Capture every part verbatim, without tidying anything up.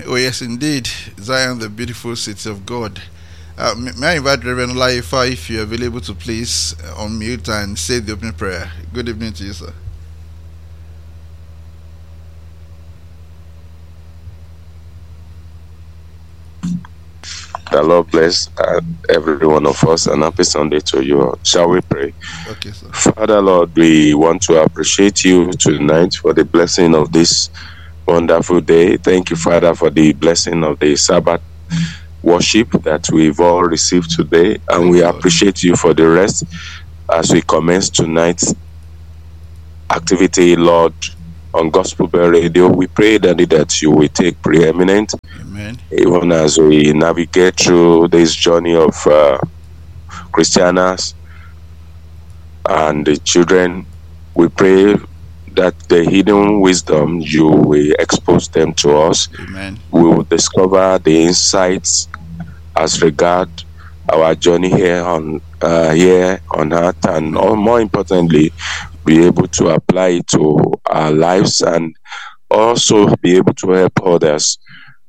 Oh, yes, indeed. Zion, the beautiful city of God. Uh, may may I invite Reverend Laifa, if you're available, to please uh, unmute and say the opening prayer. Good evening to you, sir. The Lord bless uh, every one of us, and happy Sunday to you all. Shall we pray? Okay, sir. Father, Lord, we want to appreciate you tonight for the blessing of this wonderful day. Thank you, Father, for the blessing of the Sabbath worship that we've all received today. And Thank we you, Lord. appreciate you for the rest as we commence tonight's activity, Lord, on Gospel Bell Radio. We pray, Daddy, that you will take preeminent. Amen. Even as we navigate through this journey of uh, Christianas and the children, we pray that the hidden wisdom, you will expose them to us. Amen. We will discover the insights as regard our journey here on uh, here on earth, and more importantly, be able to apply it to our lives, and also be able to help others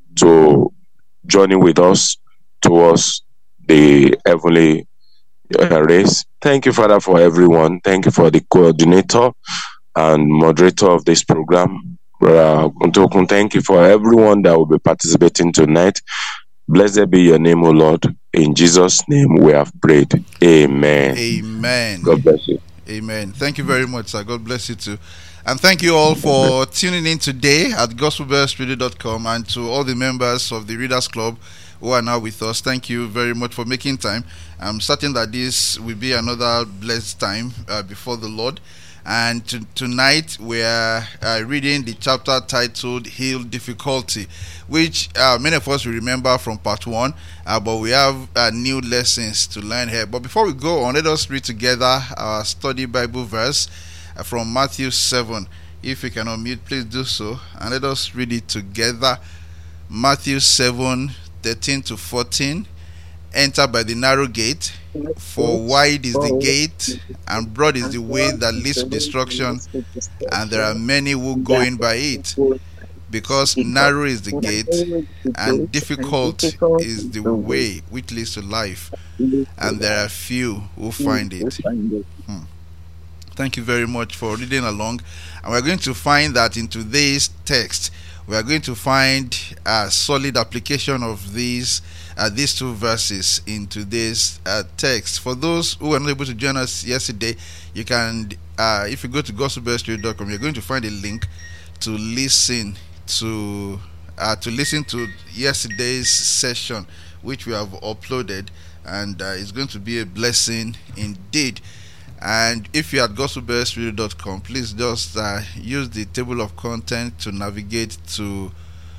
to journey with us towards the heavenly uh, race. Thank you, Father, for everyone. Thank you for the coordinator and moderator of this program, Brother Kuntokun. Thank you for everyone that will be participating tonight. Blessed be your name, O Lord. In Jesus' name we have prayed. Amen. Amen. God bless you. Amen. Thank you very much, sir. God bless you too. And thank you all for tuning in today at gospel bells radio dot com, and to all the members of the Readers Club who are now with us. Thank you very much for making time. I'm certain that this will be another blessed time uh, before the Lord. And to, tonight we are uh, reading the chapter titled Heal Difficulty, which uh, many of us will remember from part one, uh, but we have uh, new lessons to learn here. But before we go on, let us read together our study Bible verse uh, from Matthew seven. If you can unmute, please do so, and let us read it together. Matthew seven, thirteen to fourteen. Enter by the narrow gate, for wide is the gate, and broad is the way that leads to destruction, and there are many who go in by it. Because narrow is the gate, and difficult is the way which leads to life, and there are few who find it. Hmm. Thank you very much for reading along. And we're going to find that in today's text, we are going to find a solid application of these uh, these two verses in today's uh, text. For those who were not able to join us yesterday, you can, uh, if you go to gospel bells radio dot com, you're going to find a link to listen to uh, to listen to yesterday's session, which we have uploaded, and uh, it's going to be a blessing indeed. And if you're at gospel bells radio dot com, please just uh, use the table of content to navigate to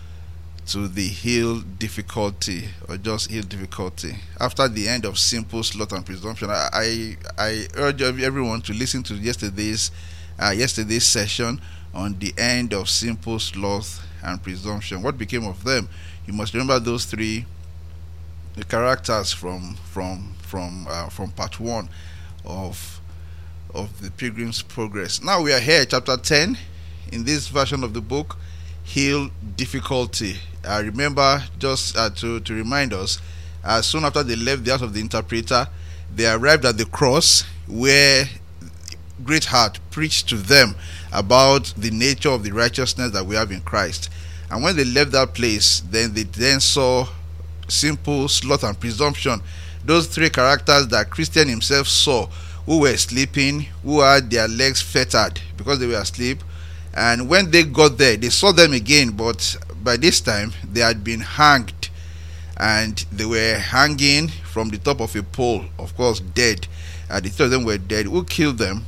to the heal difficulty, or just heal difficulty. After the end of simple sloth and presumption, I I, I urge everyone to listen to yesterday's uh, yesterday's session on the end of simple sloth and presumption. What became of them? You must remember those three the characters from from from uh, from part one of of the Pilgrim's Progress. Now we are here, chapter ten, in this version of the book, Heal Difficulty. I uh, remember, just uh, to, to remind us, uh, soon after they left the house of the interpreter, they arrived at the cross where Greatheart preached to them about the nature of the righteousness that we have in Christ. And when they left that place, then they then saw simple sloth and presumption, those three characters that Christian himself saw, who were sleeping, who had their legs fettered because they were asleep. And when they got there, they saw them again, but by this time they had been hanged, and they were hanging from the top of a pole, of course dead. Uh, the three of them were dead. Who killed them?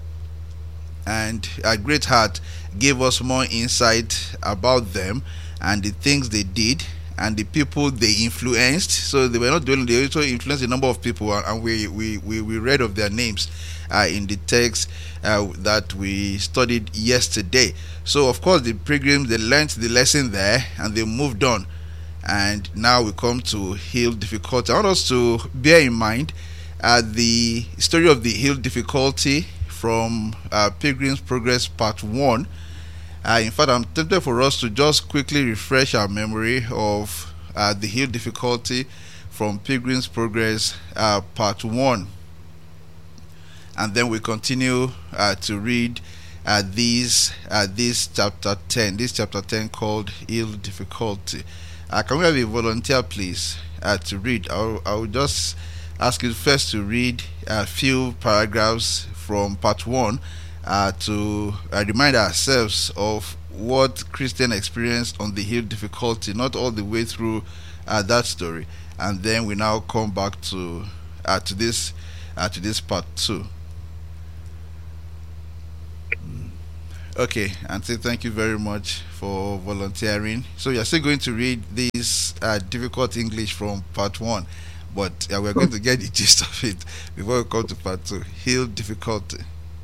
And a Greatheart gave us more insight about them and the things they did and the people they influenced. So they were not doing, they also influenced a number of people, and we we, we, we read of their names uh, in the text uh, that we studied yesterday. So of course the pilgrims, they learned the lesson there and they moved on, and now we come to heal difficulty. I want us to bear in mind uh, the story of the heal difficulty from uh, Pilgrim's Progress part one. Uh, in fact, I'm tempted for us to just quickly refresh our memory of uh, the hill difficulty from Pilgrim's Progress uh, Part one. And then we continue uh, to read uh, these, uh, this chapter ten, this chapter ten called Hill Difficulty. Uh, can we have a volunteer, please, uh, to read? I'll, I'll just ask you first to read a few paragraphs from Part one uh, to uh, remind ourselves of what Christian experienced on the hill difficulty, not all the way through uh, that story, and then we now come back to uh, to this uh, to this part two. Okay, Auntie, thank you very much for volunteering. So you're still going to read this uh, difficult English from part one, but uh, we're going to get the gist of it before we come to part two. Hill difficulty.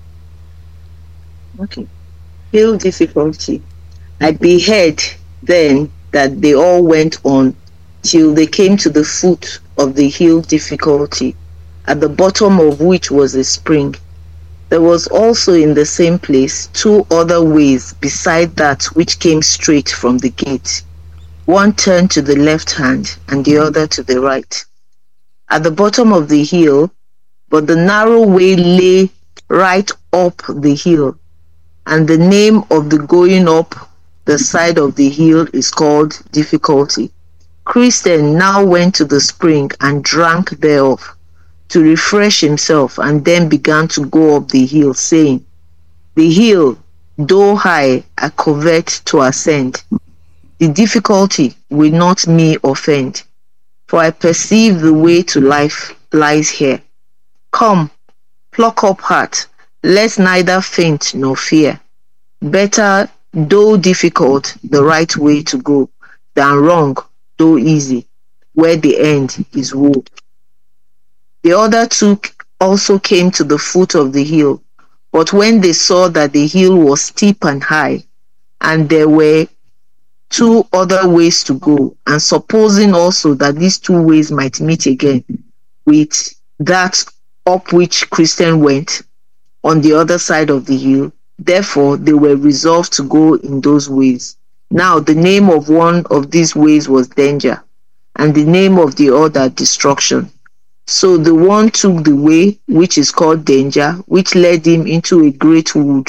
Okay. Hill difficulty. I beheld then that they all went on till they came to the foot of the hill difficulty, at the bottom of which was a spring. There was also in the same place two other ways beside that which came straight from the gate. One turned to the left hand and the other to the right. At the bottom of the hill, but the narrow way lay right up the hill, and the name of the going up the side of the hill is called Difficulty. Christian now went to the spring and drank thereof, to refresh himself, and then began to go up the hill, saying, The hill, though high, I covet to ascend. The difficulty will not me offend, for I perceive the way to life lies here. Come, pluck up heart, let neither faint nor fear. Better, though difficult, the right way to go, than wrong, though easy, where the end is woe. The other two also came to the foot of the hill, but when they saw that the hill was steep and high, and there were two other ways to go, and supposing also that these two ways might meet again with that up which Christian went on the other side of the hill, therefore they were resolved to go in those ways. Now the name of one of these ways was Danger, and the name of the other Destruction. So the one took the way which is called Danger, which led him into a great wood,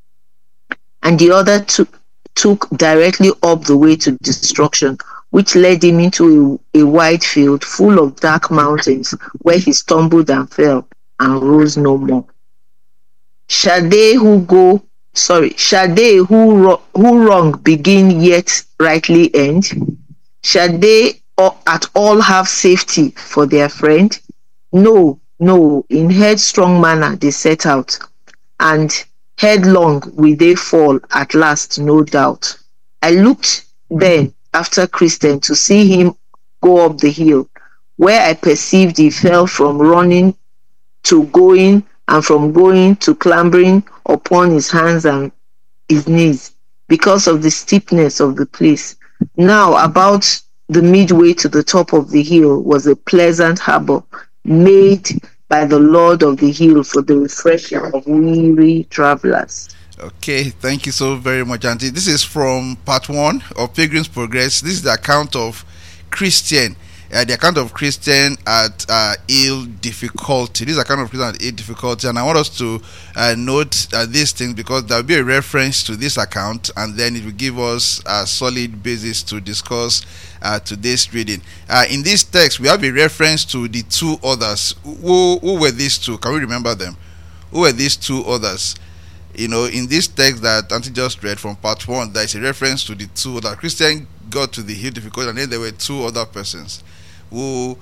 and the other took, took directly up the way to Destruction, which led him into a, a wide field full of dark mountains, where he stumbled and fell and rose no more. Shall they who go, sorry, shall they who, who wrong begin yet rightly end? Shall they at all have safety for their friend? No, no, in headstrong manner they set out, and headlong will they fall at last, no doubt. I looked then after Christian to see him go up the hill, where I perceived he fell from running to going, and from going to clambering upon his hands and his knees, because of the steepness of the place. Now about the midway to the top of the hill was a pleasant harbor, made by the Lord of the hill for the refreshing of weary travelers. Okay, thank you so very much, Auntie. This is from part one of Pilgrim's Progress. This is the account of Christian, uh, the account of Christian at uh, hill difficulty. This is the account of Christian at hill difficulty, and I want us to uh, note uh, these things because there will be a reference to this account, and then it will give us a solid basis to discuss Uh, today's reading. Uh, in this text, we have a reference to the two others. Who, who were these two? Can we remember them? Who were these two others? You know, in this text that Auntie just read from part one, there is a reference to the two that Christian got to the hill difficulty, and then there were two other persons who.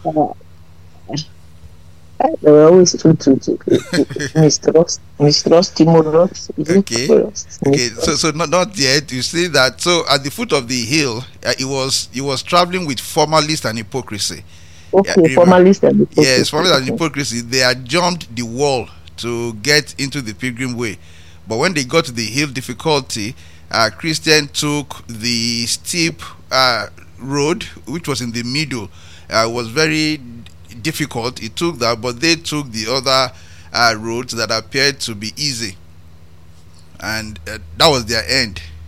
There were always two, two, two. Mistrust, mistrust, Timorous. Okay. Okay. So, so not not yet. You see that. So, at the foot of the hill, uh, it was it was traveling with formalist and hypocrisy. Okay, yeah, formalist and hypocrisy. Yes, formalist and hypocrisy. They had jumped the wall to get into the pilgrim way, but when they got to the hill difficulty, uh, Christian took the steep uh, road, which was in the middle. Uh, was very difficult. He took that, but they took the other uh, roads that appeared to be easy, and uh, that was their end.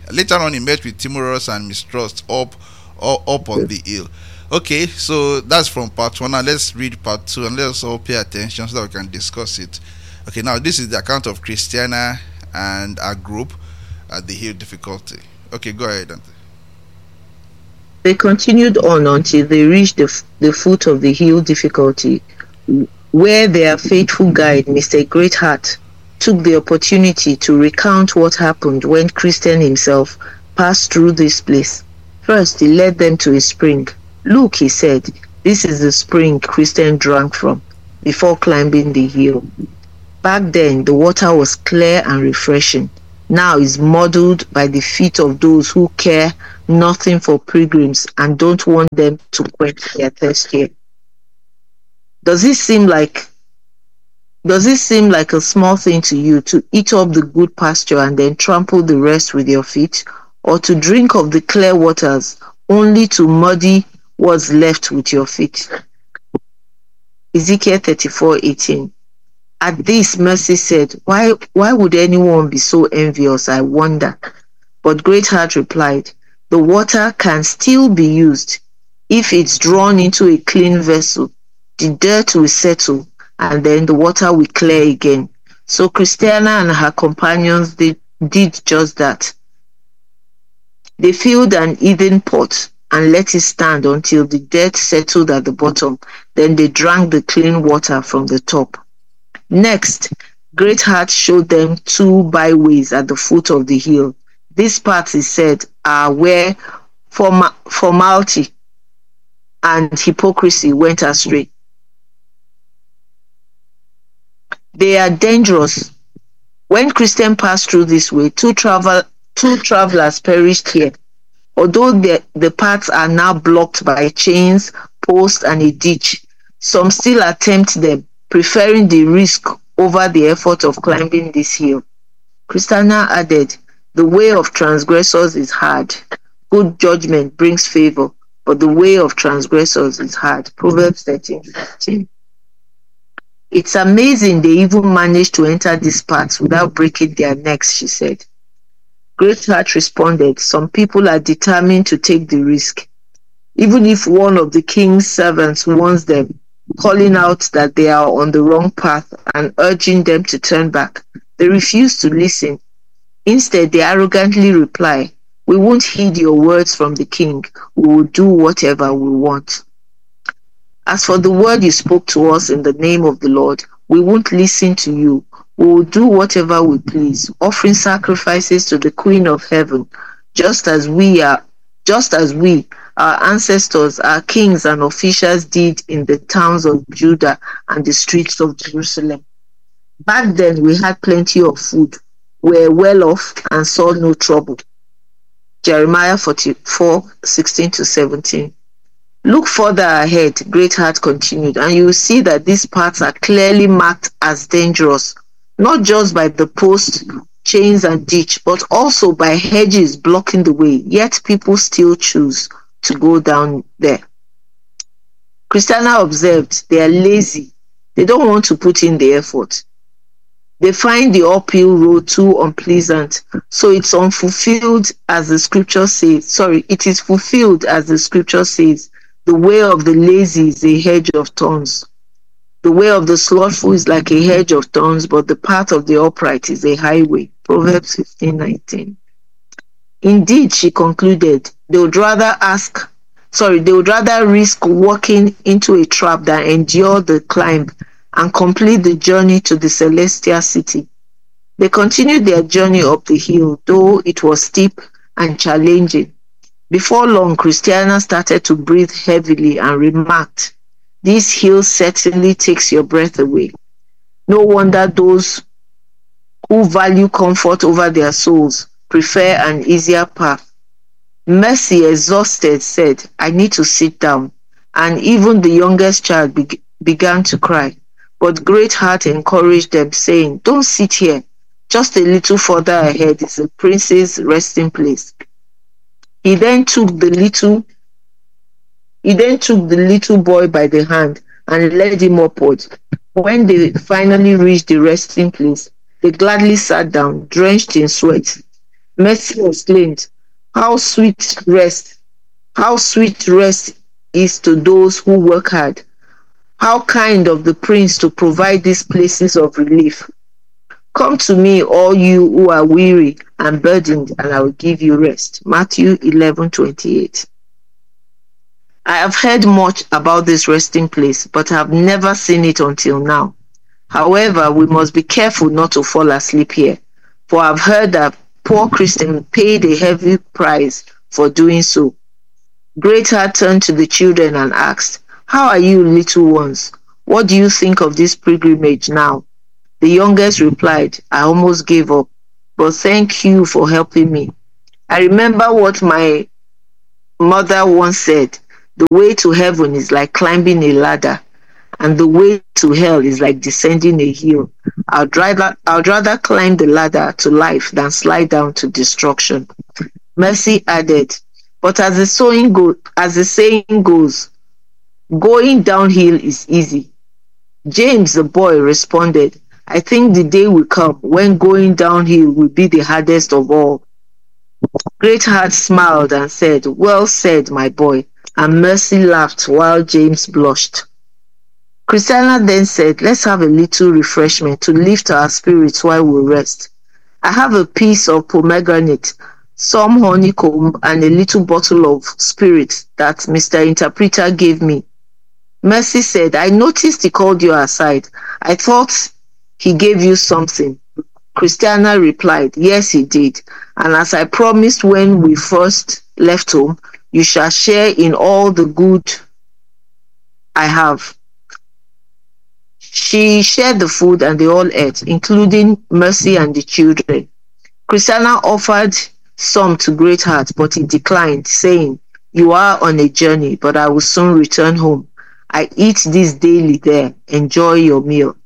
Later on, he met with timorous and mistrust up, up, up on the hill. Okay, so that's from part one. Now let's read part two and let's all pay attention so that we can discuss it. Okay, now this is the account of Christiana and our group at the hill difficulty. Okay, go ahead, Dante. They continued on until they reached the, the foot of the hill difficulty, where their faithful guide, Mister Greatheart, took the opportunity to recount what happened when Christian himself passed through this place. First, he led them to a spring. Look, he said, this is the spring Christian drank from before climbing the hill. Back then, the water was clear and refreshing. Now it's muddled by the feet of those who care nothing for pilgrims and don't want them to quench their thirst here. Does it seem like Does it seem like a small thing to you to eat up the good pasture and then trample the rest with your feet, or to drink of the clear waters only to muddy what's left with your feet? Ezekiel thirty-four eighteen. At this, Mercy said, why, why would anyone be so envious, I wonder? But Greatheart replied, the water can still be used. If it's drawn into a clean vessel, the dirt will settle, and then the water will clear again. So Christiana and her companions did, did just that. They filled an earthen pot and let it stand until the dirt settled at the bottom. Then they drank the clean water from the top. Next, Greatheart showed them two byways at the foot of the hill. These parts, he said, are where form- formality and hypocrisy went astray. They are dangerous. When Christian passed through this way, two travel two travelers perished here. Although the, the paths are now blocked by chains, posts, and a ditch, some still attempt them, preferring the risk over the effort of climbing this hill. Christiana added, the way of transgressors is hard. Good judgment brings favor, but the way of transgressors is hard. Proverbs thirteen fifteen. It's amazing they even managed to enter these paths without breaking their necks, she said. Greatheart responded, some people are determined to take the risk. Even if one of the king's servants warns them, calling out that they are on the wrong path and urging them to turn back, they refuse to listen. Instead, they arrogantly reply, we won't heed your words from the king. We will do whatever we want. As for the word you spoke to us in the name of the Lord, we won't listen to you. We will do whatever we please, offering sacrifices to the Queen of Heaven, just as we are, just as we, our ancestors, our kings and officials did in the towns of Judah and the streets of Jerusalem. Back then we had plenty of food, were well off, and saw no trouble. Jeremiah forty-four sixteen to seventeen. Look further ahead, Greatheart continued, and you will see that these parts are clearly marked as dangerous, not just by the post, chains, and ditch, but also by hedges blocking the way, yet people still choose to go down there. Christiana observed they are lazy. They don't want to put in the effort. They find the uphill road too unpleasant, so it's unfulfilled as the scripture says. Sorry, it is fulfilled as the scripture says. The way of the lazy is a hedge of thorns. The way of the slothful is like a hedge of thorns, but the path of the upright is a highway. Proverbs fifteen nineteen. Indeed, she concluded, they would rather ask, sorry, they would rather risk walking into a trap than endure the climb and complete the journey to the celestial city. They continued their journey up the hill, though it was steep and challenging. Before long, Christiana started to breathe heavily and remarked, this hill certainly takes your breath away. No wonder those who value comfort over their souls prefer an easier path. Mercy, exhausted, said, I need to sit down. And even the youngest child be- began to cry. But Greatheart encouraged them, saying, don't sit here. Just a little further ahead is the prince's resting place. He then took the little he then took the little boy by the hand and led him upward. When they finally reached the resting place, they gladly sat down, drenched in sweat. Mercy exclaimed, How sweet rest, how sweet rest is to those who work hard. How kind of the prince to provide these places of relief. Come to me, all you who are weary and burdened, and I will give you rest. Matthew eleven twenty-eight. I have heard much about this resting place, but I have never seen it until now. However, we must be careful not to fall asleep here, for I've heard that poor Christian paid a heavy price for doing so. Greatheart turned to the children and asked, How are you, little ones? What do you think of this pilgrimage now? The youngest replied, I almost gave up, but thank you for helping me. I remember what my mother once said, the way to heaven is like climbing a ladder, and the way to hell is like descending a hill. I'd rather, I'd rather climb the ladder to life than slide down to destruction. Mercy added, but as the saying go, as the saying goes, going downhill is easy. James, the boy, responded, I think the day will come when going downhill will be the hardest of all. Greatheart smiled and said, Well said, my boy, and Mercy laughed while James blushed. Christiana then said, Let's have a little refreshment to lift our spirits while we rest. I have a piece of pomegranate, some honeycomb, and a little bottle of spirit that Mister Interpreter gave me. Mercy said, I noticed he called you aside. I thought he gave you something. Christiana replied, Yes, he did. And as I promised when we first left home, you shall share in all the good I have. She shared the food and they all ate, including Mercy and the children. Christiana offered some to Greatheart, but he declined, saying, You are on a journey, but I will soon return home. I eat this daily there. Enjoy your meal.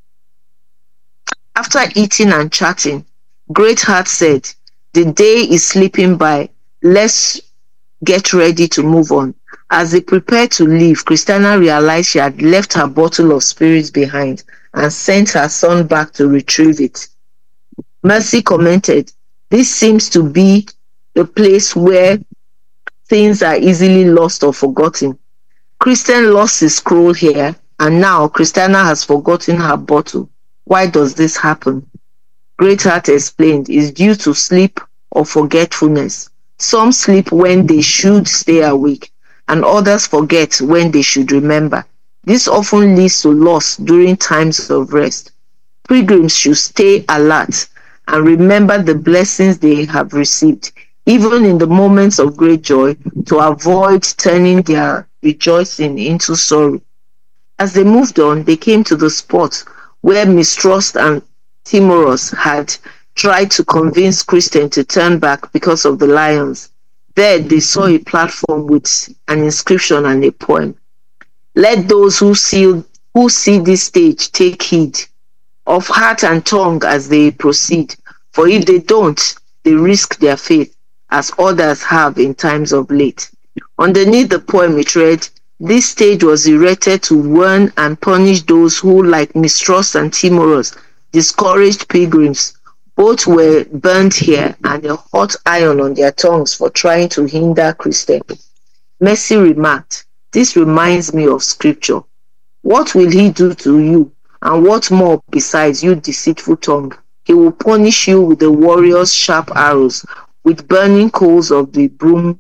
After eating and chatting, Greatheart said, The day is slipping by. Let's get ready to move on. As they prepared to leave, Christiana realized she had left her bottle of spirits behind and sent her son back to retrieve it. Mercy commented, This seems to be the place where things are easily lost or forgotten. Christian lost his scroll here, and now Christiana has forgotten her bottle. Why does this happen? Greatheart explained, It's due to sleep or forgetfulness. Some sleep when they should stay awake, and others forget when they should remember. This often leads to loss during times of rest. Pilgrims should stay alert and remember the blessings they have received, even in the moments of great joy, to avoid turning their rejoicing into sorrow. As they moved on, they came to the spot where Mistrust and Timorous had tried to convince Christian to turn back because of the lions. There they saw a platform with an inscription and a poem. Let those who see, who see this stage take heed of heart and tongue as they proceed, for if they don't, they risk their faith, as others have in times of late. Underneath the poem it read, This stage was erected to warn and punish those who, like Mistrust and Timorous, discouraged pilgrims. Both were burned here and a hot iron on their tongues for trying to hinder Christian. Mercy remarked, This reminds me of scripture. What will he do to you? And what more besides, you deceitful tongue? He will punish you with the warrior's sharp arrows, with burning coals of the broom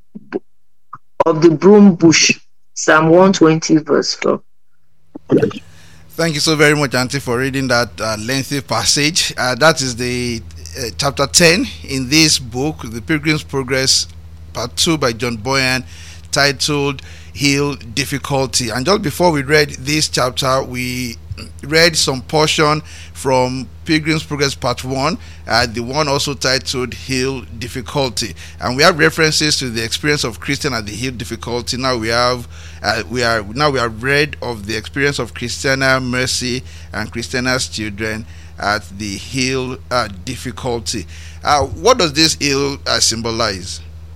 of the broom bush. Psalm one twenty verse four. Thank you so very much, Auntie, for reading that uh, lengthy passage. Uh, that is the uh, chapter ten in this book, The Pilgrim's Progress, part two by John Boyan, titled Heal Difficulty. And just before we read this chapter, we read some portion from Pilgrim's Progress part one, uh, the one also titled Heal Difficulty, and we have references to the experience of Christian at the Heal Difficulty. Now we have uh, we are now we have read of the experience of Christiana, Mercy, and Christiana's children at the Heal uh, Difficulty. Uh, what does this heal uh, symbolize?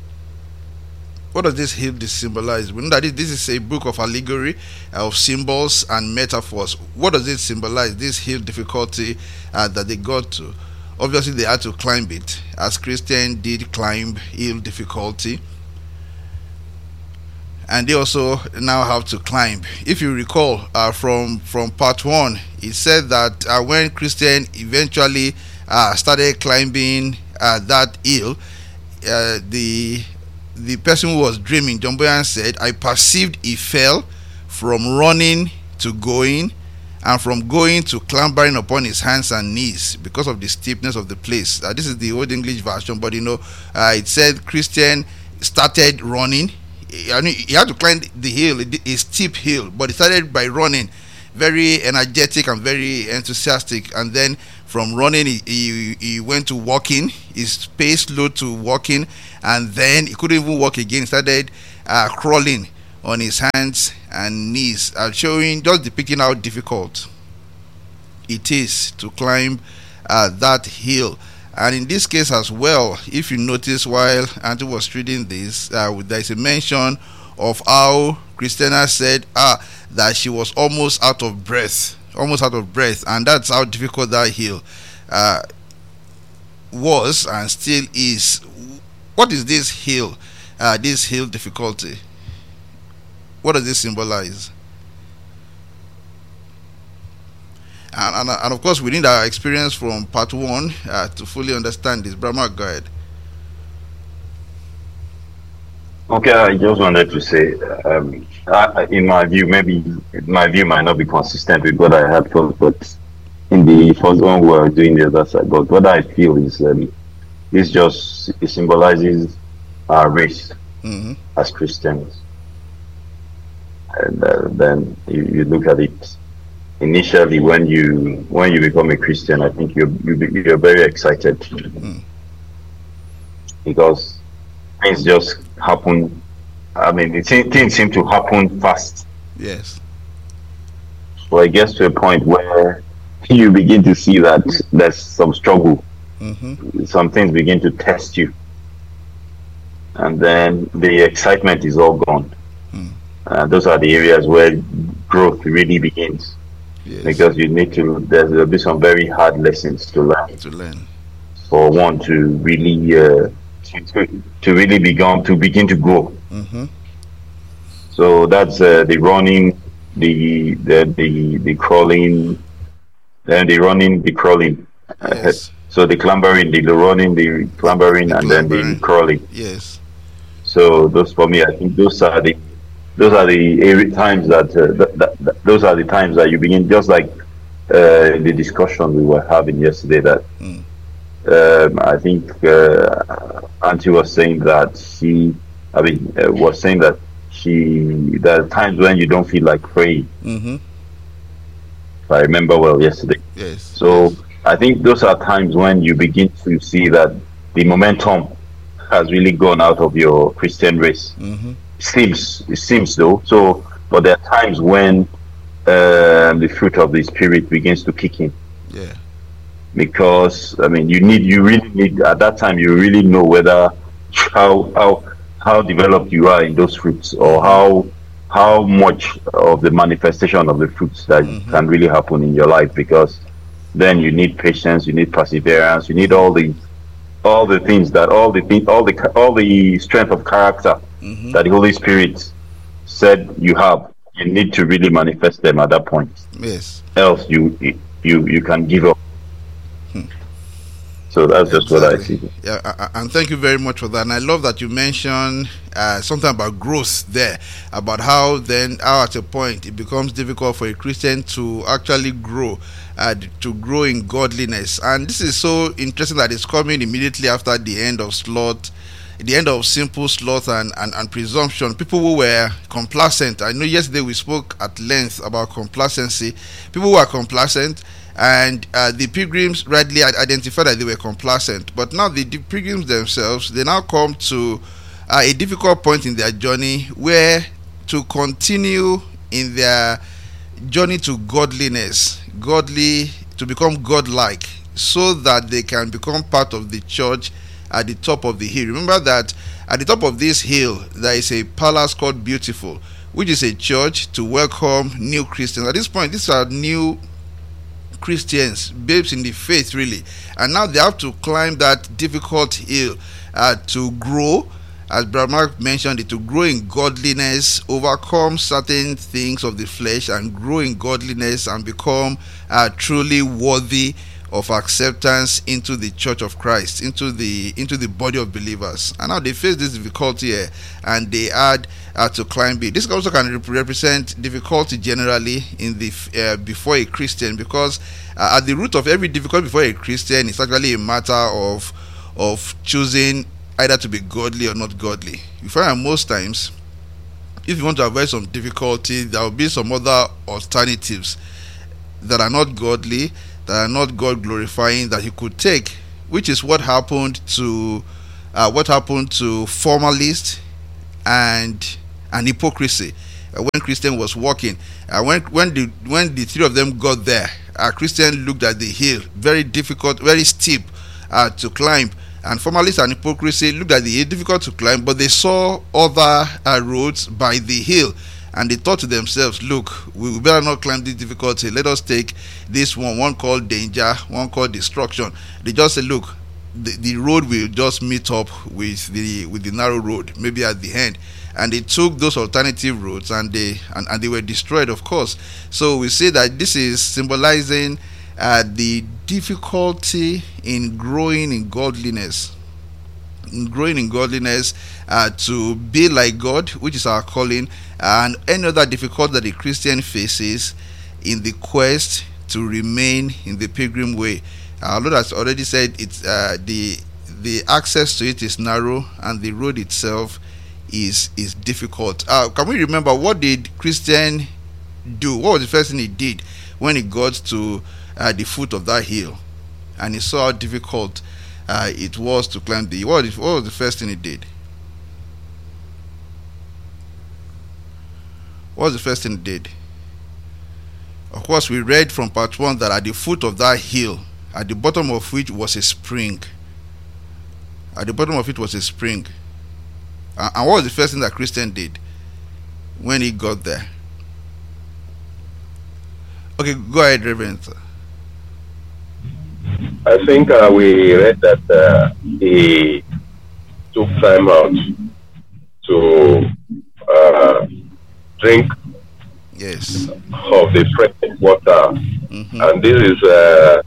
What does this heal symbolize? We know that this is a book of allegory, uh, of symbols and metaphors. What does it symbolize, this heal difficulty uh, that they got to? obviously they had to climb it, as Christian did climb hill difficulty. And they also now have to climb. If you recall uh, from from part one, it said that uh, when Christian eventually uh, started climbing uh, that hill, uh, the the person who was dreaming, John Boyan, said, "I perceived he fell from running to going, and from going to clambering upon his hands and knees because of the steepness of the place." Uh, this is the Old English version, but you know, uh, it said Christian started running. I mean, he had to climb the hill, a steep hill, but he started by running, very energetic and very enthusiastic. And then from running, he, he, he went to walking. His pace slowed to walking, and then he couldn't even walk again. He started uh, crawling on his hands and knees, uh, showing, just depicting how difficult it is to climb uh, that hill. And in this case as well, if you notice while Auntie was reading this, uh, there is a mention of how Christina said ah, that she was almost out of breath, almost out of breath, and that's how difficult that hill uh, was and still is. What is this hill, uh, this hill difficulty? What does this symbolize? And, and, and of course, we need our experience from part one uh, to fully understand this. Brahma, go ahead. Okay, I just wanted to say, um, I, in my view, maybe my view might not be consistent with what I had first, but in the first one we were doing the other side. But what I feel is um, it's just, it symbolizes our race mm-hmm. as Christians. And uh, then you, you look at it. Initially, when you when you become a Christian, I think you're you're very excited mm. because things just happen. I mean, it, things seem to happen fast. Yes. So it gets to a point where you begin to see that there's some struggle. Mm-hmm. Some things begin to test you, and then the excitement is all gone. Mm. Uh, those are the areas where growth really begins. Yes. Because you need to, there will be some very hard lessons to learn. To learn. For one to really, uh, to, to really begin to begin to grow. Mm-hmm. So that's uh, the running, the the the, the crawling, then the running, the crawling. Yes. Uh, so the clambering, the, the running, the clambering, the and clambering. Then the crawling. Yes. So those for me, I think those are the. Those are the times that, uh, that, that, that those are the times that you begin, just like uh, the discussion we were having yesterday. That mm. um, I think uh, Auntie was saying that she, I mean, uh, was saying that she. There are times when you don't feel like praying. Mm-hmm. If I remember well yesterday. Yes. So yes. I think those are times when you begin to see that the momentum has really gone out of your Christian race. Mm-hmm. Seems it seems though. So, but there are times when um, the fruit of the spirit begins to kick in. Yeah. Because I mean, you need, you really need at that time. You really know whether how how how developed you are in those fruits, or how how much of the manifestation of the fruits that mm-hmm. can really happen in your life. Because then you need patience, you need perseverance, you need all the all the things that all the thing, all the all the strength of character. Mm-hmm. That the Holy Spirit said you have, you need to really manifest them at that point. Yes. Else you you you can give up. Hmm. So that's just exactly. what I see. Yeah, and thank you very much for that. And I love that you mentioned uh, something about growth there, about how then how at a point it becomes difficult for a Christian to actually grow, uh, to grow in godliness. And this is so interesting that it's coming immediately after the end of sloth. The end of simple sloth and, and, and presumption. People who were complacent. I know yesterday we spoke at length about complacency. People who are complacent, and uh, the pilgrims rightly identified that they were complacent. But now the, the pilgrims themselves, they now come to uh, a difficult point in their journey where to continue in their journey to godliness, godly, to become godlike, so that they can become part of the church at the top of the hill. Remember that at the top of this hill there is a palace called Beautiful, which is a church to welcome new Christians. At this point, these are new Christians, babes in the faith, really, and now they have to climb that difficult hill uh, to grow, as Brother Mark mentioned it, to grow in godliness, overcome certain things of the flesh, and grow in godliness and become uh, truly worthy of acceptance into the church of Christ, into the into the body of believers. And now they face this difficulty here, and they had uh, to climb it. This also can rep- represent difficulty generally in the uh, before a Christian, because uh, at the root of every difficulty before a Christian is actually a matter of of choosing either to be godly or not godly. You find that most times, if you want to avoid some difficulty, there will be some other alternatives that are not godly, that are not God glorifying, that you could take, which is what happened to uh, what happened to formalists and and hypocrisy uh, when Christian was walking. Uh, when when the when the three of them got there, uh, Christian looked at the hill, very difficult, very steep uh, to climb. And formalists and hypocrisy looked at the hill, difficult to climb, but they saw other uh, roads by the hill, and they thought to themselves, look, we better not climb this difficulty. Let us take this one, one called danger, one called destruction. They just said, look, the, the road will just meet up with the with the narrow road, maybe at the end. And they took those alternative roads, and they and, and they were destroyed, of course. So we see that this is symbolizing uh, the difficulty in growing in godliness, in growing in godliness, uh, to be like God, which is our calling, and any other difficulty that the Christian faces in the quest to remain in the pilgrim way. Our Lord has already said it's uh, the the access to it is narrow, and the road itself is is difficult. Uh, can we remember, what did Christian do? What was the first thing he did when he got to uh, the foot of that hill, and he saw how difficult uh, it was to climb the? What, what was the first thing he did? What was the first thing he did? Of course, we read from part one that at the foot of that hill, at the bottom of which was a spring. At the bottom of it was a spring. Uh, and what was the first thing that Christian did when he got there? Okay, go ahead, Reverend. I think uh, we read that uh, he took time out to uh, drink yes. of the fresh water, mm-hmm. and this is uh,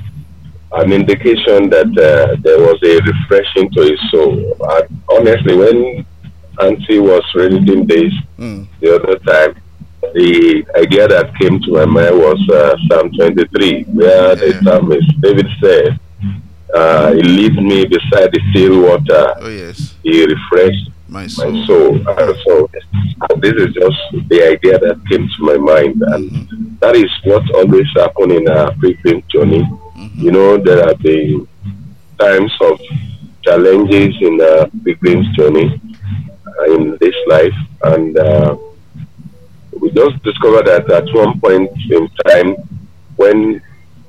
an indication that uh, there was a refreshing to his soul. And honestly, when Auntie was reading this mm. the other time, the idea that came to my mind was uh, Psalm twenty-three, where yeah. the psalmist David said, uh, "He leads me beside the still water. Oh yes, He refreshed my soul." My soul. And so, and this is just the idea that came to my mind, and mm-hmm. that is what always happens in a pilgrim journey. Mm-hmm. You know, there have been times of challenges in a pilgrim's journey uh, in this life, and uh, we just discovered that at one point in time, when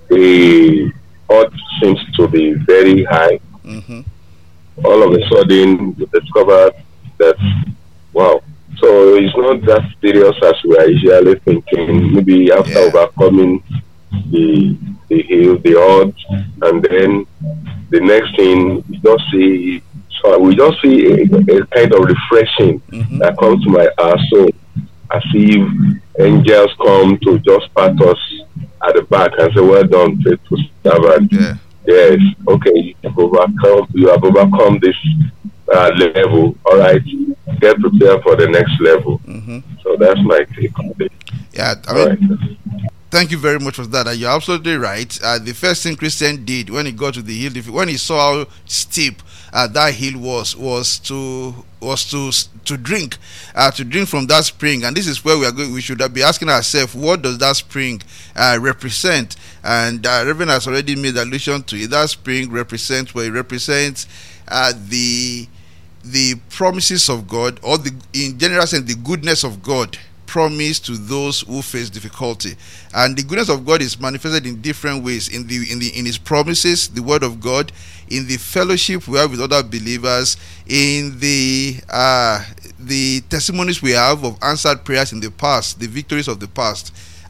the odds seems to be very high, mm-hmm. all of a sudden we discovered that, wow, so it's not that serious as we are usually thinking. Maybe after yeah. overcoming the the hill, the odds, and then the next thing we just see, so we just see a, a kind of refreshing mm-hmm. that comes to my our soul, as if angels come to just pat us at the back and say, "Well done, faithful servant." Yeah. Yes, okay, you have overcome, you have overcome this uh, level. All right, get prepared for the next level. Mm-hmm. So that's my take on it. Yeah, I All mean, right. Thank you very much for that. Uh, you're absolutely right. Uh, the first thing Christian did when he got to the hill, when he saw how steep uh, that hill was, was to was to to drink, uh, to drink from that spring. And this is where we are going. We should be asking ourselves, what does that spring uh, represent? And uh, Reverend has already made allusion to it. That spring represents where it represents uh, the the promises of God, or the, in general sense, the goodness of God promise to those who face difficulty. And the goodness of God is manifested in different ways, in the in the in his promises, the word of God, in the fellowship we have with other believers, in the uh the testimonies we have of answered prayers in the past, the victories of the past.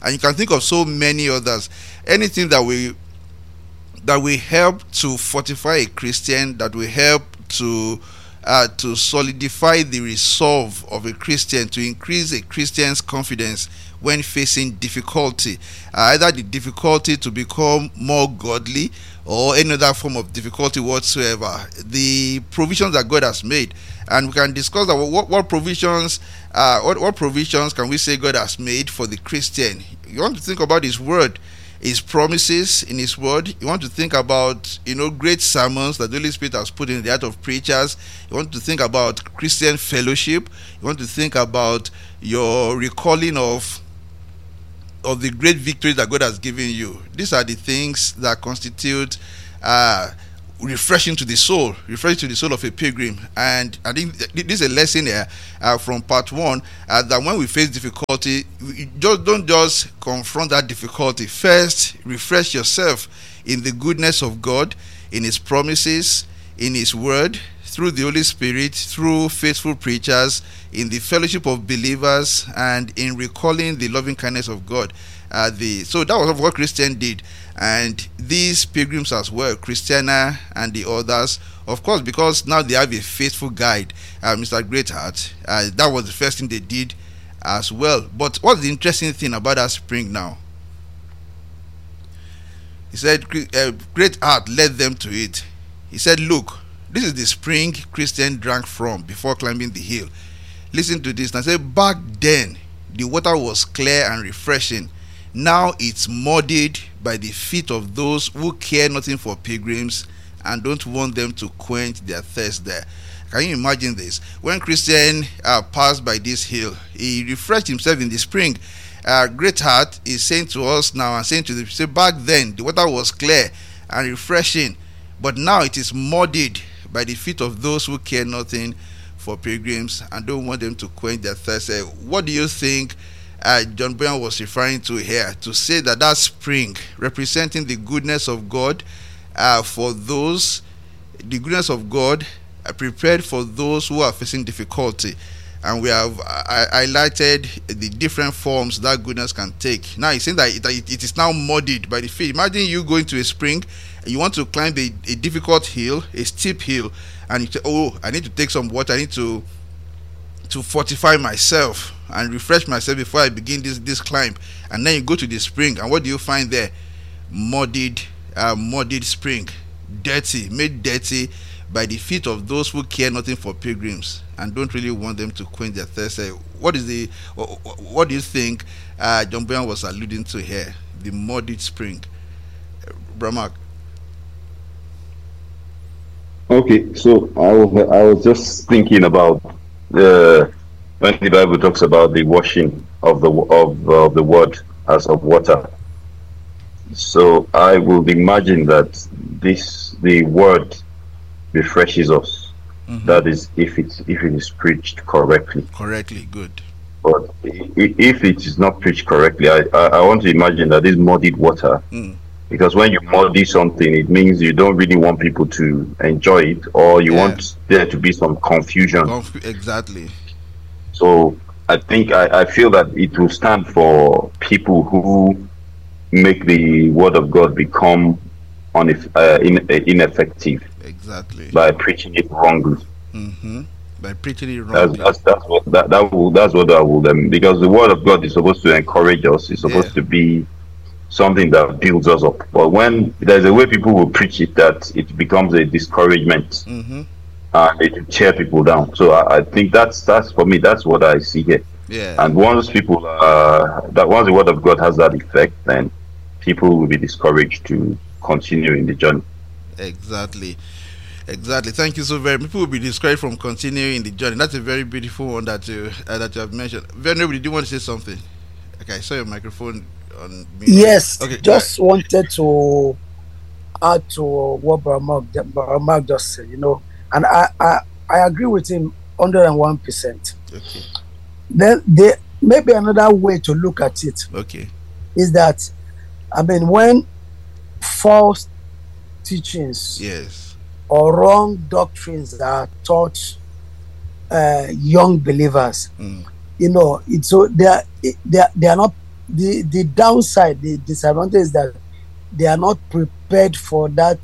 and you can think of so many others. Anything that we that will help to fortify a Christian, that will help to uh, to solidify the resolve of a Christian, to increase a Christian's confidence when facing difficulty, uh, either the difficulty to become more godly or any other form of difficulty whatsoever. The provisions that God has made, and we can discuss that. What, what provisions, uh, what, what provisions can we say God has made for the Christian? You want to think about His Word, His promises in His Word. You want to think about, you know, great sermons that the Holy Spirit has put in the heart of preachers. You want to think about Christian fellowship. You want to think about your recalling of of the great victory that God has given you. These are the things that constitute uh, refreshing to the soul, refreshing to the soul of a pilgrim. And I think this is a lesson here uh, from part one, uh, that when we face difficulty, we just don't just confront that difficulty. First, refresh yourself in the goodness of God, in His promises, in His Word, through the Holy Spirit, through faithful preachers, in the fellowship of believers, and in recalling the loving kindness of God. Uh, the so that was what Christian did, and these pilgrims as well, Christiana and the others, of course, because now they have a faithful guide, uh, Mister Greatheart. Uh, that was the first thing they did as well. But what's the interesting thing about that spring now? He said, uh, Greatheart led them to it. He said, look, this is the spring Christian drank from before climbing the hill. Listen to this. And I said, back then, the water was clear and refreshing. Now it's muddied by the feet of those who care nothing for pilgrims and don't want them to quench their thirst there. Can you imagine this? When Christian uh, passed by this hill, he refreshed himself in the spring. Uh, Greatheart is saying to us now and saying to the say, back then, the water was clear and refreshing, but now it is muddied by the feet of those who care nothing for pilgrims and don't want them to quench their thirst. Uh, what do you think uh, John Bunyan was referring to here, to say that that spring representing the goodness of God uh, for those, the goodness of God uh, prepared for those who are facing difficulty? And we have uh, highlighted the different forms that goodness can take. Now he's saying that it, it is now muddied by the feet. Imagine you going to a spring, you want to climb a, a difficult hill, a steep hill, and you say, oh, I need to take some water, I need to to fortify myself and refresh myself before I begin this this climb. And then you go to the spring, and what do you find there? Muddied, uh, muddied spring, dirty, made dirty by the feet of those who care nothing for pilgrims and don't really want them to quench their thirst. Uh, what is the what do you think uh, John Bunyan was alluding to here? The muddied spring, uh, Bramak. Okay, so I was, I was just thinking about uh, when the Bible talks about the washing of the of uh, the word as of water. So I would imagine that this the word refreshes us. Mm-hmm. That is, if it's if it is preached correctly. Correctly, good. But if it is not preached correctly, I I, I want to imagine that this muddied water. Mm. Because when you muddy something, it means you don't really want people to enjoy it, or you yeah. want there to be some confusion. Conf- exactly. So I think I, I feel that it will stand for people who make the word of God become uneff- uh, in, uh, ineffective. Exactly. By preaching it wrongly. Mm-hmm. By preaching it wrongly. That's, that's, that's what that, that will that's what I will um, because the word of God is supposed to encourage us. It's supposed yeah. to be something that builds us up. But when there's a way people will preach it that it becomes a discouragement, mm-hmm. and it will tear people down. So I, I think that's that's for me. That's what I see here. Yeah. And once people uh, that once the word of God has that effect, then people will be discouraged to continue in the journey. Exactly. Exactly. Thank you so very much. People will be discouraged from continuing in the journey. That's a very beautiful one that you uh, that you have mentioned. Venerable, did you want to say something? Okay, I saw your microphone on me. Yes, okay, just right. wanted to add to what Bramak just said, you know, and I, I, I agree with him one hundred one percent. Okay. Then there maybe another way to look at it. Okay. Is that, I mean, when false teachings, yes, or wrong doctrines are taught uh, young believers, mm. you know, it's so they are they are, they are not the the downside, the disadvantage is that they are not prepared for that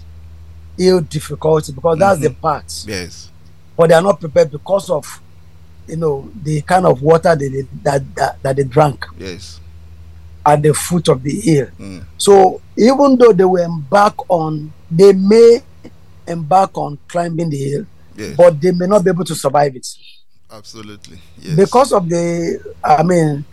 ill difficulty, because that's Mhm. the part. Yes. But they are not prepared because of, you know, the kind of water they, they, that, that that they drank Yes. at the foot of the hill. Mm. So even though they will embark on, they may embark on climbing the hill, Yes. but they may not be able to survive it Absolutely. Yes. because of the, I mean,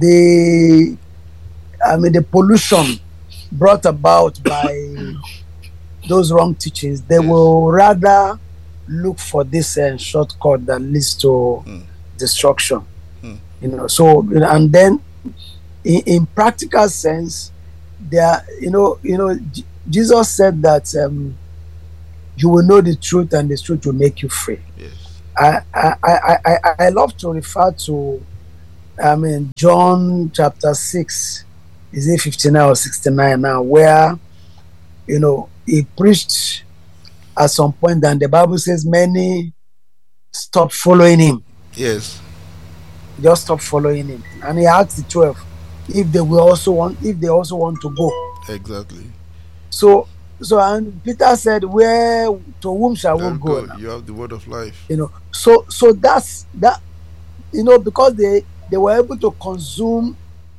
the, I mean, the pollution brought about by those wrong teachings. They Yes. will rather look for this uh, shortcut that leads to Mm. destruction. Mm. You know, so and then in, in practical sense, there, you know, you know, J- Jesus said that um, you will know the truth, and the truth will make you free. Yes. I I, I, I, I love to refer to, I mean, John chapter six, is it fifty-nine or sixty-nine now, where, you know, he preached at some point, and the Bible says many stopped following him, Yes. just stopped following him. And he asked the twelve if they will also want, if they also want to go. Exactly. So, so and Peter said, "Where to whom shall we There go?" you go. now? You have the word of life. You know, so so that's that. You know, because they they were able to consume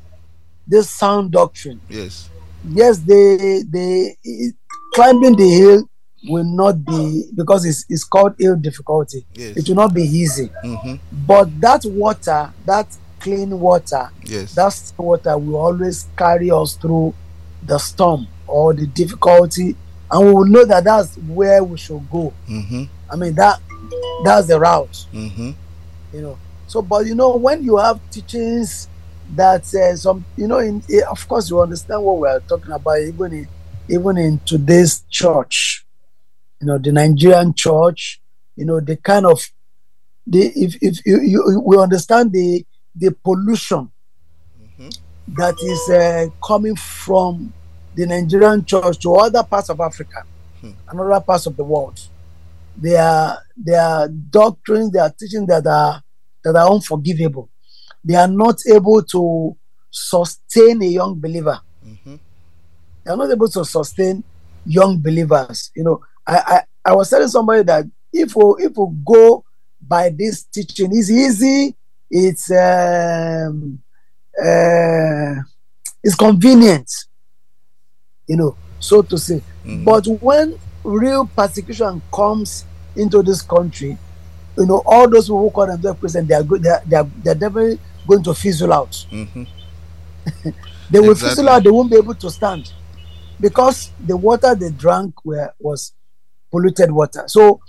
this sound doctrine. Yes. Yes, they they it- climbing the hill will not be, because it's it's called hill difficulty. Yes. It will not be easy. Mm-hmm. But that water, that clean water, Yes. that still water will always carry us through the storm or the difficulty, and we will know that that's where we should go. Mm-hmm. I mean, that that's the route, Mm-hmm. you know. So, but you know, when you have teachings that uh, some, you know, in eh, of course you understand what we are talking about, even in even in today's church, you know, the Nigerian church, you know, the kind of the if if you, you we understand the the pollution Mm-hmm. that is uh, coming from the Nigerian church to other parts of Africa Hmm. and other parts of the world. They are they are doctrines, they are teaching that are that are unforgivable. They are not able to sustain a young believer. Mm-hmm. They are not able to sustain young believers. You know, I I, I was telling somebody that if we if we go by this teaching, it's easy, it's um uh, it's convenient, you know, so to say. Mhm. But when real persecution comes into this country, you know, all those people who call themselves Christians, they are good. They are, they are, they're definitely going to fizzle out. Mm-hmm. They will Exactly. fizzle out. They won't be able to stand because the water they drank were was polluted water. So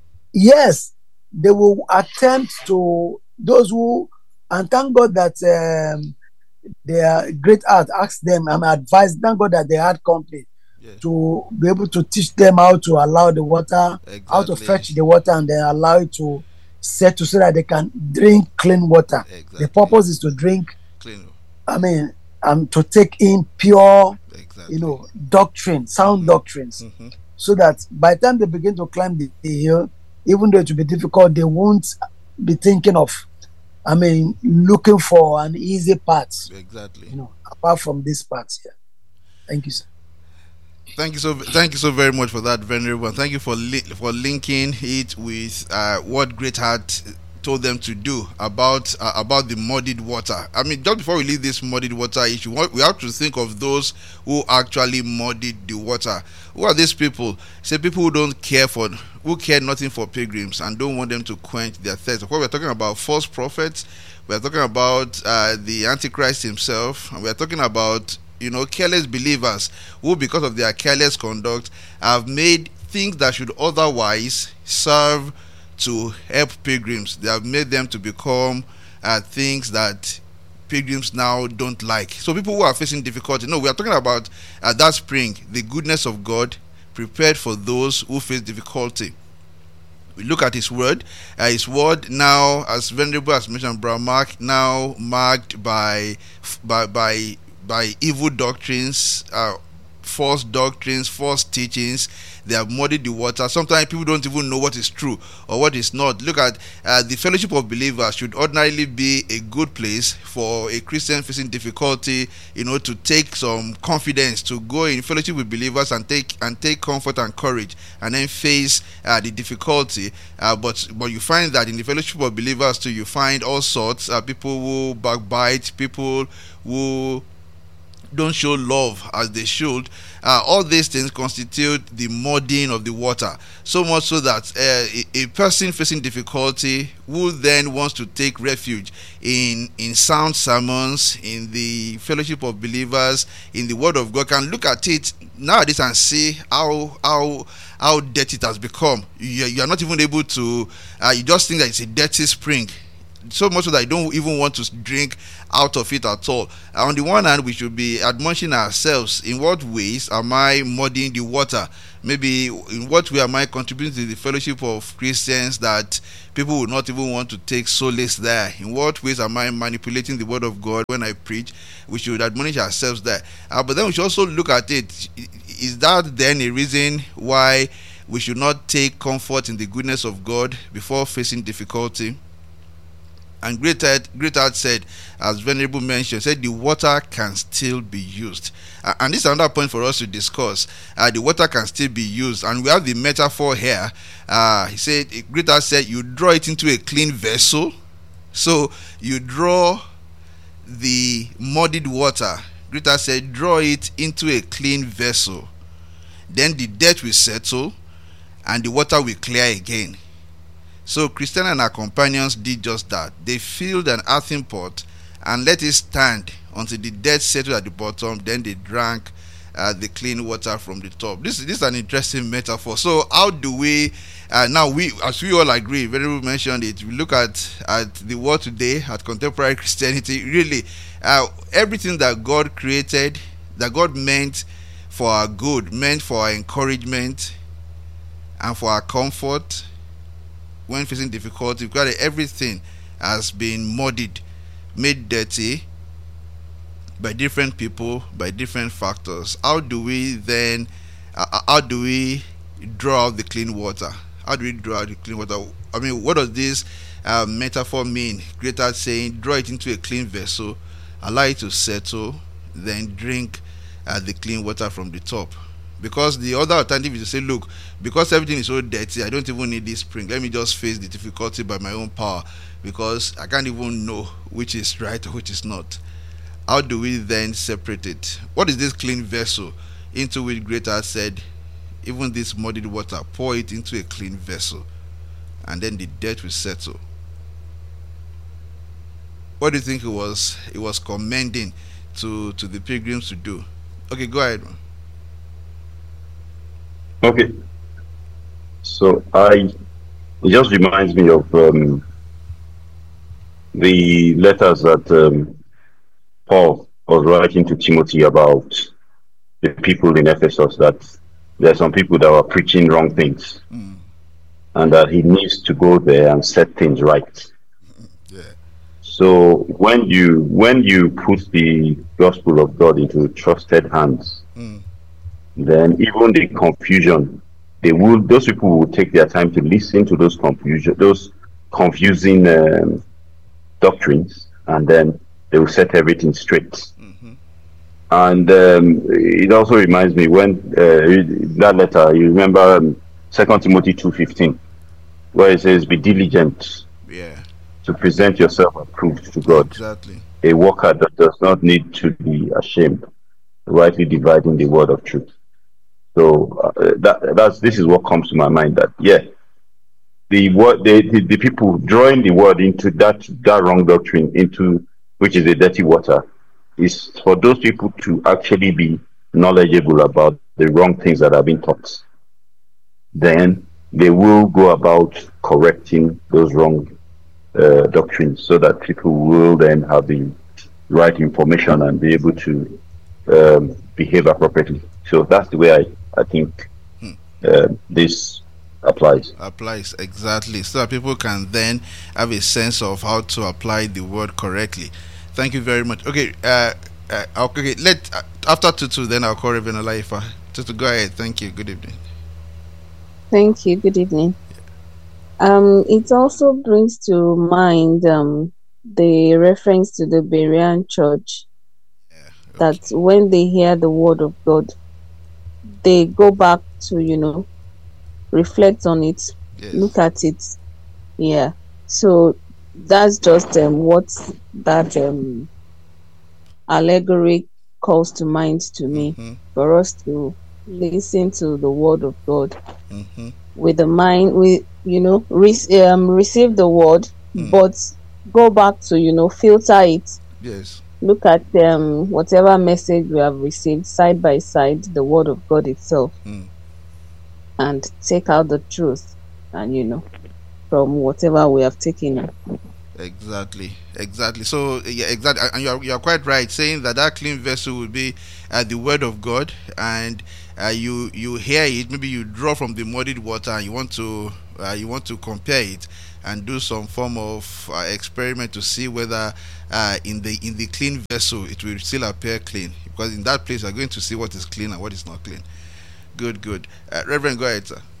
yes, they will attempt to those who, and thank God that um, their great art asked them and advised. Thank God that they had company Yes. to be able to teach them how to allow the water, how to Exactly. fetch the water, and then allow it to settle so that they can drink clean water. Exactly. The purpose is to drink, Clean. I mean, um, to take in pure, Exactly. you know, doctrine, sound Mhm. doctrines, Mm-hmm. so that by the time they begin to climb the, the hill, even though it will be difficult, they won't be thinking of, I mean, looking for an easy path, Exactly. you know, apart from this path here. Thank you, sir. Thank you so thank you so very much for that, Venerable, and thank you for li- for linking it with uh, what Great Heart told them to do about uh, about the muddied water. I mean, just before we leave this muddied water issue, what- we have to think of those who actually muddied the water. Who are these people? Say people who don't care for, who care nothing for pilgrims and don't want them to quench their thirst. Of course, we're talking about false prophets. We're talking about uh, the Antichrist himself, and we're talking about, you know, careless believers who, because of their careless conduct, have made things that should otherwise serve to help pilgrims. They have made them to become uh, things that pilgrims now don't like. So people who are facing difficulty, no, we are talking about uh, that spring, the goodness of God prepared for those who face difficulty. We look at his word. Uh, his word now, as Venerable has mentioned, Brother Mark, now marked by by by by evil doctrines, uh, false doctrines, false teachings. They have muddied the water. Sometimes people don't even know what is true or what is not. Look at uh, the fellowship of believers should ordinarily be a good place for a Christian facing difficulty, you know, to take some confidence, to go in fellowship with believers and take and take comfort and courage, and then face uh, the difficulty. Uh, but but you find that in the fellowship of believers too, you find all sorts of uh, people who backbite, people who don't show love as they should. Uh, all these things constitute the muddying of the water, so much so that uh, a, a person facing difficulty who then wants to take refuge in in sound sermons, in the fellowship of believers, in the word of God, can look at it nowadays and see how how how dirty it has become. You, you are not even able to uh, you just think that it's a dirty spring, so much so that you don't even want to drink out of it at all. Uh, on the one hand, we should be admonishing ourselves, in what ways am I muddying the water? Maybe in what way am I contributing to the fellowship of Christians that people will not even want to take solace there? In what ways am I manipulating the word of God when I preach? We should admonish ourselves there. Uh, but then we should also look at it. Is that then a reason why we should not take comfort in the goodness of God before facing difficulty? And Greatheart, Greatheart said, as Venerable mentioned, said the water can still be used. Uh, and this is another point for us to discuss. Uh, the water can still be used. And we have the metaphor here. Uh, he said, Greatheart said, you draw it into a clean vessel. So you draw the muddied water. Greatheart said, draw it into a clean vessel. Then the dirt will settle and the water will clear again. So Christiana and her companions did just that. They filled an earthen pot and let it stand until the dirt settled at the bottom. Then they drank uh, the clean water from the top. This, this is an interesting metaphor. So how do we, uh, now we, as we all agree, Venerable mentioned it, we look at, at the world today, at contemporary Christianity, really, uh, everything that God created, that God meant for our good, meant for our encouragement and for our comfort, when facing difficulty, because everything has been muddied, made dirty by different people, by different factors. How do we then, uh, how do we draw out the clean water? How do we draw out the clean water? I mean, what does this uh, metaphor mean? Greatheart saying, draw it into a clean vessel, allow it to settle, then drink uh, the clean water from the top. Because the other alternative is to say, look, because everything is so dirty, I don't even need this spring. Let me just face the difficulty by my own power, because I can't even know which is right or which is not. How do we then separate it? What is this clean vessel into which Greatheart said, even this muddied water, pour it into a clean vessel, and then the dirt will settle? What do you think it was it was commending to, to the pilgrims to do? Okay, go ahead, man. Okay, so I it just reminds me of um, the letters that um, Paul was writing to Timothy about the people in Ephesus, that there are some people that were preaching wrong things, mm. and that he needs to go there and set things right. Yeah. So when you when you put the gospel of God into trusted hands, mm. then even the confusion, they will those people will take their time to listen to those confusion those confusing um, doctrines, and then they will set everything straight. Mm-hmm. And um, it also reminds me when uh, that letter, you remember um, Second Timothy two fifteen, where it says, be diligent, yeah, to present yourself approved to God, exactly, a worker that does not need to be ashamed, rightly dividing the word of truth. So uh, that that's this is what comes to my mind, that yeah, the word the, the, the people drawing the word into that that wrong doctrine, into which is the dirty water, is for those people to actually be knowledgeable about the wrong things that have been taught. Then they will go about correcting those wrong uh, doctrines, so that people will then have the right information and be able to um, behave appropriately. So that's the way I, I think hmm. uh, this applies. Applies, exactly. So that people can then have a sense of how to apply the word correctly. Thank you very much. Okay, uh, uh, okay. Let uh, after Tutu, then I'll call Reverend Olaifa. Tutu, go ahead. Thank you. Good evening. Thank you. Good evening. Um, it also brings to mind um, the reference to the Berean church, Yeah, okay. that when they hear the word of God, they go back to, you know, reflect on it, Yes. look at it. Yeah. So that's just um, what that um, allegory calls to mind to me, Mhm. for us to listen to the word of God Mhm. with the mind, we you know re- um, receive the word, Mm. but go back to, you know, filter it, Yes. look at um whatever message we have received side by side the word of God itself, Mm. and take out the truth, and you know, from whatever we have taken in. Exactly, exactly. So yeah, exactly, and you are you are quite right, saying that that clean vessel will be uh, the word of God, and uh, you you hear it. Maybe you draw from the muddied water, and you want to uh, you want to compare it and do some form of uh, experiment to see whether uh, in the in the clean vessel it will still appear clean, because in that place you are going to see what is clean and what is not clean. Good, good. Uh, Reverend, go ahead, sir.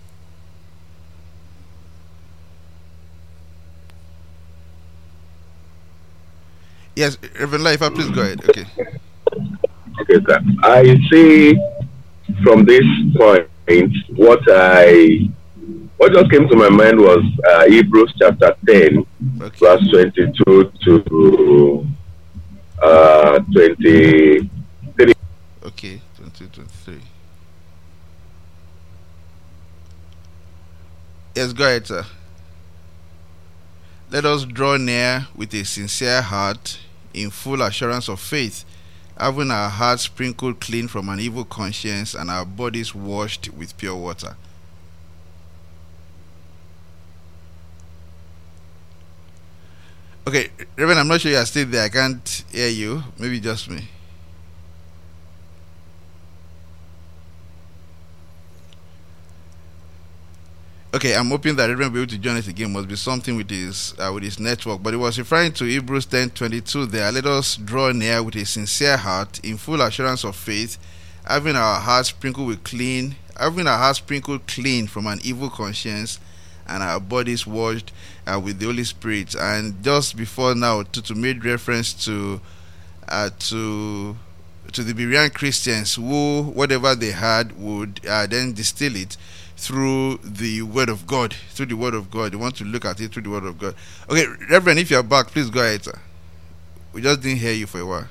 Yes, Reverend Life, please go ahead. Okay. Okay, sir. I see from this point what I what just came to my mind was uh, Hebrews chapter ten, Okay. verse twenty-two to uh, twenty-three. Okay. twenty twenty-three. Yes, go ahead, sir. Let us draw near with a sincere heart, in full assurance of faith, having our hearts sprinkled clean from an evil conscience and our bodies washed with pure water. Okay, Reverend, I'm not sure you are still there. I can't hear you. Maybe just me. Okay, I'm hoping that Reverend will be able to join us again. Must be something with his uh, with his network. But it was referring to Hebrews ten twenty-two there. Let us draw near with a sincere heart, in full assurance of faith, having our hearts sprinkled with clean, having our hearts sprinkled clean from an evil conscience, and our bodies washed uh, with the Holy Spirit. And just before now, Tutu made reference to uh, to to the Berean Christians who, whatever they had, would uh, then distill it through the word of God. Through the word of God. They want to look at it through the word of God. Okay, Reverend, if you're back, please go ahead, sir. We just didn't hear you for a while.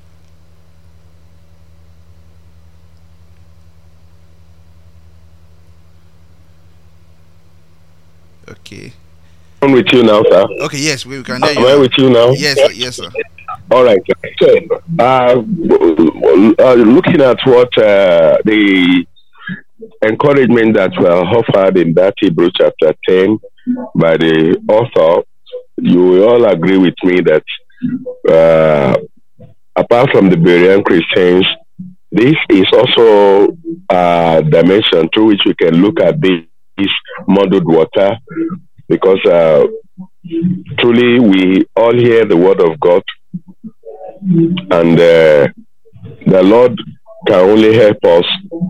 Okay. I'm with you now, sir. Okay, yes, we can hear you Am I now. with you now? Yes, sir, yes, sir. All right. So, uh, uh, looking at what uh, the encouragement that were offered in that Hebrew chapter ten by the author, you will all agree with me that uh, apart from the Berean Christians, this is also a dimension through which we can look at this muddled water, because uh, truly we all hear the word of God, and uh, the Lord can only help us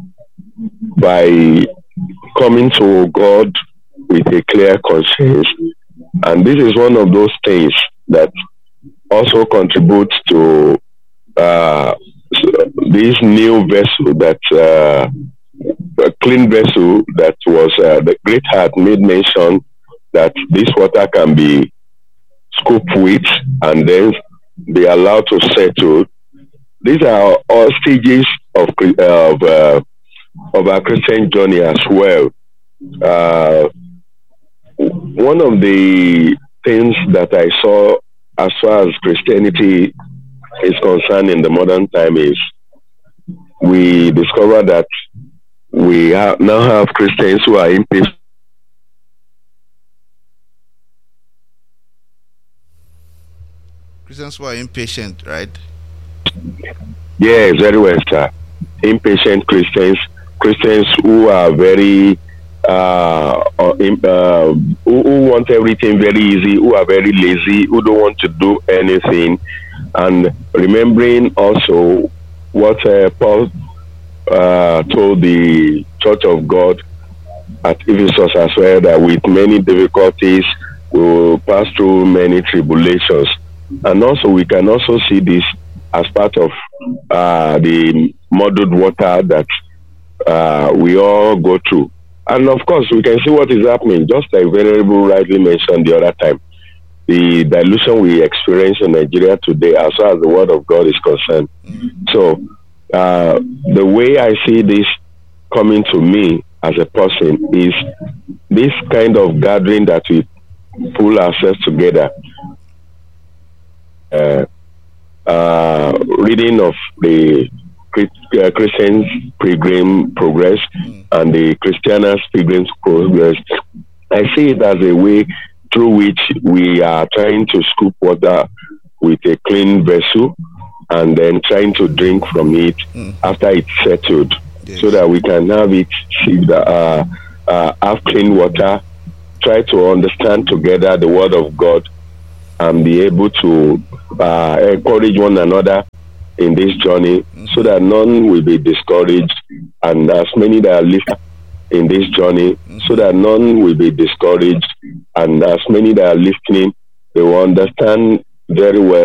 by coming to God with a clear conscience. And this is one of those things that also contributes to uh, this new vessel, that uh, a clean vessel that was uh, the Great Heart made mention that this water can be scooped with and then be allowed to settle. These are all stages of of uh, of our Christian journey as well. Uh, one of the things that I saw as far as Christianity is concerned in the modern time is we discover that we have now have Christians who are impatient. Christians who are impatient, right? Yes, very well, sir. Impatient Christians, Christians who are very uh, uh, uh, who, who want everything very easy, who are very lazy, who don't want to do anything, and remembering also what uh, Paul uh, told the Church of God at Ephesus as well, that with many difficulties we will pass through many tribulations. And also we can also see this as part of uh, the muddled water that uh, we all go through. And of course, we can see what is happening, just like Venerable rightly mentioned the other time. The dilution we experience in Nigeria today, as far as the word of God is concerned. Mm-hmm. So, uh, the way I see this coming to me as a person is this kind of gathering that we pull ourselves together. Uh, uh, reading of the uh, Christians Pilgrim Progress mm-hmm. and the Christianas Pilgrim Progress. I see it as a way through which we are trying to scoop water with a clean vessel and then trying to drink from it mm. after it's settled, yes. so that we can have it, uh, uh, have clean water, try to understand together the word of God, and be able to uh, encourage one another in this journey, mm-hmm. so that none will be discouraged, and as many that are listening in this journey, mm-hmm. so that none will be discouraged, and as many that are listening, they will understand very well